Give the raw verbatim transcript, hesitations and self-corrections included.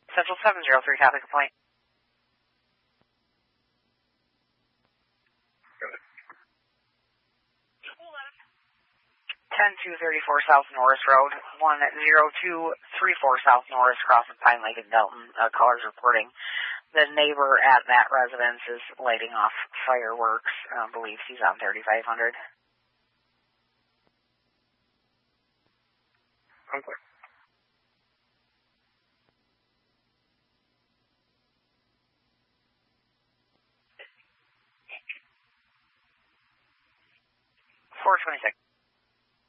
Central seven zero three, copy complaint. ten two thirty-four South Norris Road, one zero two three four South Norris, crossing Pine Lake and Delton. Uh, callers reporting the neighbor at that residence is lighting off fireworks. Uh, believes he's on thirty-five hundred. Okay. four twenty-six.